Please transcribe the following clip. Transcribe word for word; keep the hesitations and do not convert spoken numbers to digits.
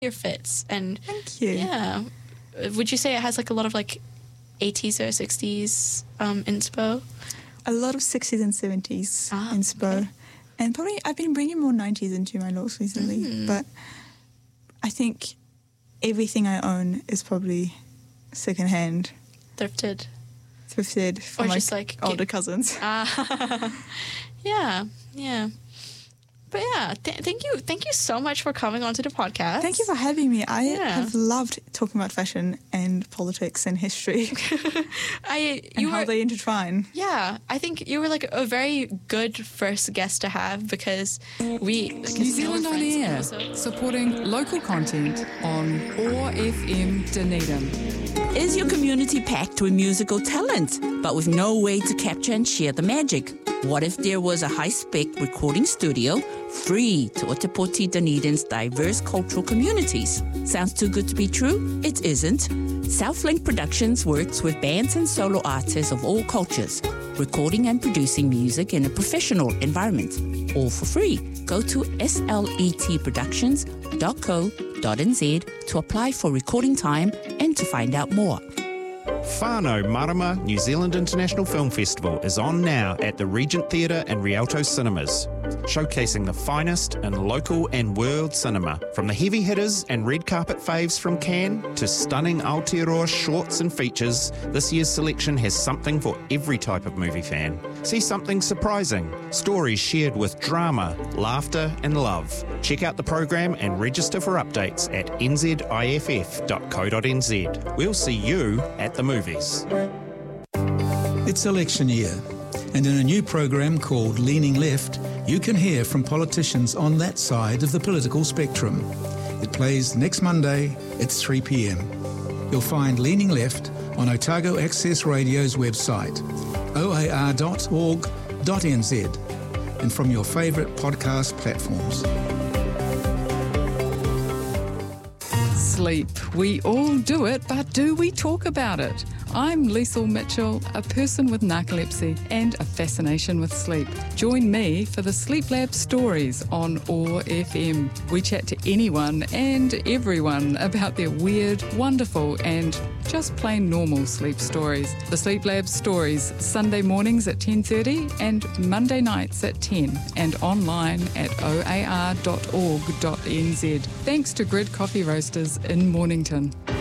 your fits. And thank you. Yeah. Would you say it has like a lot of like eighties or sixties um, inspo? A lot of sixties and seventies ah, inspo. Okay. And probably I've been bringing more nineties into my looks recently. Mm. But I think everything I own is probably secondhand. Thrifted. Thrifted from or my just like older cousins. Ah. yeah, yeah. But yeah, th- thank you. Thank you so much for coming onto the podcast. Thank you for having me. I yeah. have loved talking about fashion and politics and history. I and you how were, they intertwine. Yeah, I think you were like a very good first guest to have because we... Like, New Zealand On Air, supporting local content on O A R F M Dunedin. Is your community packed with musical talent, but with no way to capture and share the magic? What if there was a high-spec recording studio free to Otepoti Dunedin's diverse cultural communities? Sounds too good to be true? It isn't. Southlink Productions works with bands and solo artists of all cultures, recording and producing music in a professional environment, all for free. Go to slet productions dot co dot n z to apply for recording time and to find out more. Whānau Marama New Zealand International Film Festival is on now at the Regent Theatre and Rialto Cinemas, showcasing the finest in local and world cinema. From the heavy hitters and red carpet faves from Cannes to stunning Aotearoa shorts and features, this year's selection has something for every type of movie fan. See something surprising, stories shared with drama, laughter and love. Check out the program and register for updates at n z i f f dot co dot n z. We'll see you at the movies. It's election year, and in a new program called Leaning Left, you can hear from politicians on that side of the political spectrum. It plays next Monday at three p m. You'll find Leaning Left on Otago Access Radio's website, o a r dot org dot n z, and from your favourite podcast platforms. Sleep. We all do it, but do we talk about it? I'm Liesl Mitchell, a person with narcolepsy and a fascination with sleep. Join me for the Sleep Lab Stories on O A R F M. We chat to anyone and everyone about their weird, wonderful and just plain normal sleep stories. The Sleep Lab Stories, Sunday mornings at ten thirty and Monday nights at ten, and online at o a r dot org dot n z. Thanks to Grid Coffee Roasters in Mornington.